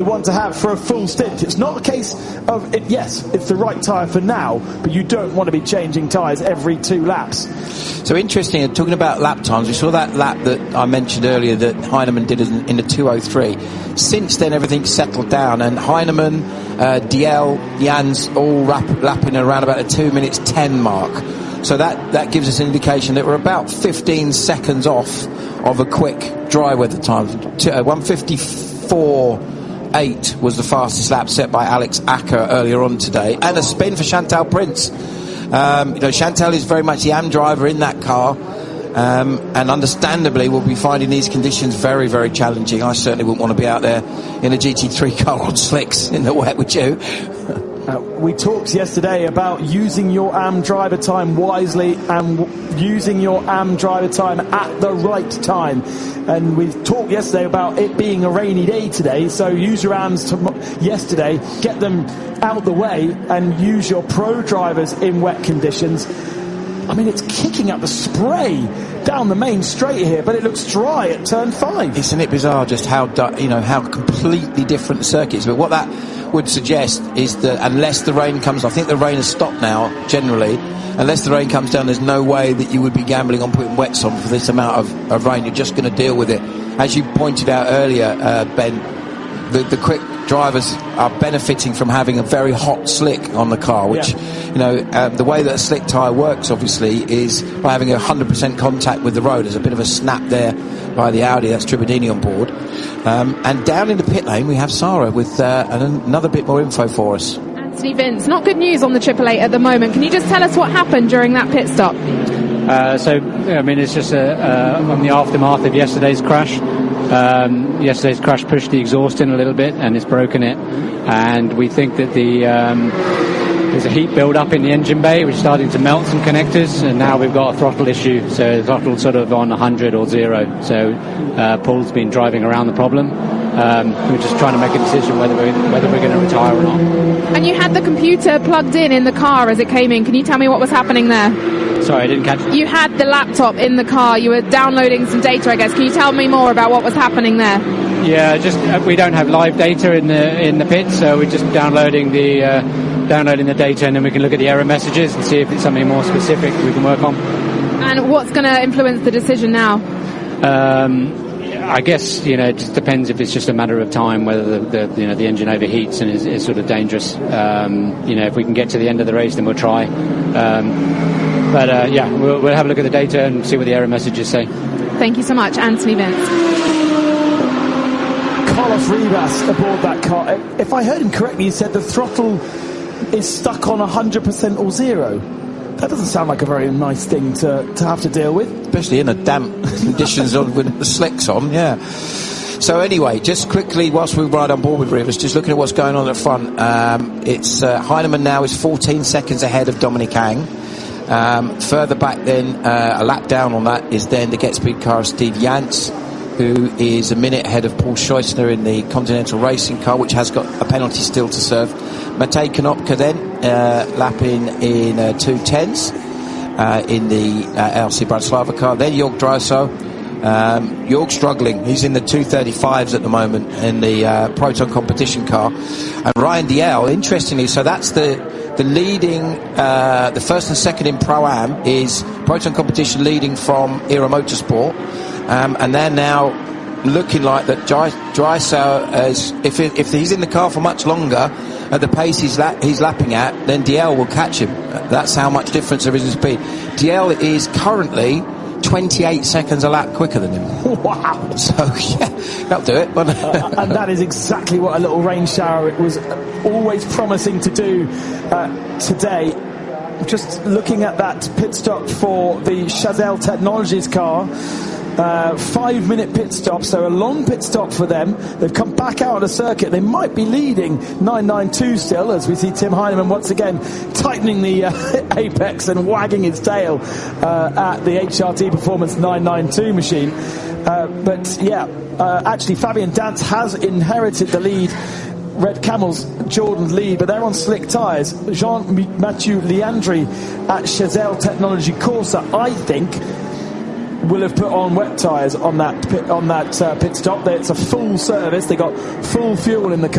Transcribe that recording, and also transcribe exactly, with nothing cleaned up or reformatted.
want to have for a full stint. It's not a case of, it, yes, it's the right tyre for now, but you don't want to be changing tyres every two laps. So interesting, talking about lap times, we saw that lap that I mentioned earlier that Heinemann did in the two oh three. Since then, everything's settled down, and Heinemann, uh, D L, Jans, all rap, lapping around about the two minutes ten mark. So that, that gives us an indication that we're about fifteen seconds off of a quick dry weather time. Uh, one fifty-four eight was the fastest lap set by Alex Acker earlier on today, and a spin for Chantal Prince. Um, you know, Chantal is very much the A M driver in that car, um, and understandably will be finding these conditions very, very challenging. I certainly wouldn't want to be out there in a G T three car on slicks in the wet, would you? Uh, we talked yesterday about using your A M driver time wisely and w- using your A M driver time at the right time. And we talked yesterday about it being a rainy day today, so use your A Ms to yesterday, get them out the way, and use your pro drivers in wet conditions. I mean, it's kicking up the spray down the main straight here, but it looks dry at turn five. Isn't it bizarre just how, you know, how completely different the circuit is? But what that would suggest is that unless the rain comes, I think the rain has stopped now generally, unless the rain comes down, there's no way that you would be gambling on putting wets on for this amount of, of rain. You're just going to deal with it. As you pointed out earlier, uh, Ben, the, the quick drivers are benefiting from having a very hot slick on the car, which, yeah. you know, uh, the way that a slick tyre works, obviously, is by having a one hundred percent contact with the road. There's a bit of a snap there by the Audi, that's Tribadini on board. Um, and down in the pit lane, we have Sarah with uh, another bit more info for us. Anthony Vince, not good news on the Triple Eight at the moment. Can you just tell us what happened during that pit stop? Uh, so, I mean, it's just a, uh, on the aftermath of yesterday's crash. Um, yesterday's crash pushed the exhaust in a little bit and it's broken it, and we think that the um, there's a heat build up in the engine bay which is starting to melt some connectors, and now we've got a throttle issue, so the throttle's sort of on one hundred or zero, so uh, Paul's been driving around the problem. Um, we're just trying to make a decision whether we're, whether we're going to retire or not. And you had the computer plugged in in the car as it came in. Can you tell me what was happening there? Sorry, I didn't catch it. You had the laptop in the car. You were downloading some data, I guess. Can you tell me more about what was happening there? Yeah, just uh, we don't have live data in the in the pit, so we're just downloading the uh, downloading the data, and then we can look at the error messages and see if it's something more specific we can work on. And what's going to influence the decision now? Um, I guess, you know, it just depends if it's just a matter of time whether the, the you know the engine overheats and is, is sort of dangerous. Um, you know, if we can get to the end of the race, then we'll try. Um, but uh, yeah, we'll, we'll have a look at the data and see what the error messages say. Thank you so much, Anthony Vince. Carlos Ribas aboard that car. If I heard him correctly, he said the throttle is stuck on one hundred percent or zero. That doesn't sound like a very nice thing to, to have to deal with. Especially in a damp conditions on, with the slicks on, yeah. So anyway, just quickly, whilst we ride on board with Rivers, just looking at what's going on at the front. Um, it's uh, Heinemann now is fourteen seconds ahead of Dominic Ang. Um, further back then, uh, a lap down on that, is then the Get Speed car of Steve Jans, who is a minute ahead of Paul Scheusner in the Continental Racing car, which has got a penalty still to serve. Matej Konopka then, uh, lapping in uh, two tens uh, in the uh, L C Bratislava car. Then Jörg Drauso. Um, Jörg struggling. He's in the two thirty-fives at the moment in the uh, Proton competition car. And Ryan Diel, interestingly, so that's the the leading, uh, the first and second in Pro-Am is Proton competition leading from Era Motorsport. Um, and they're now looking like that Drauso, as if it, if he's in the car for much longer at the pace he's, la- he's lapping at, then D L will catch him. That's how much difference there is in speed. D L is currently twenty-eight seconds a lap quicker than him. Wow. So, yeah, that'll do it. uh, and that is exactly what a little rain shower was always promising to do uh, today. Just looking at that pit stop for the Chazelle Technologies car. Uh, five minute pit stop, so a long pit stop for them. They've come back out of the circuit. They might be leading nine ninety-two still, as we see Tim Heinemann once again tightening the uh, apex and wagging his tail uh, at the H R T Performance nine ninety-two machine. Uh, but yeah, uh, actually Fabian Dance has inherited the lead, Red Camel's Jordan's lead, but they're on slick tyres. Jean-Mathieu Leandri at Chazelle Technology Corsa, I think, will have put on wet tyres on that pit, on that uh, pit stop. It's a full service. They got full fuel in the car.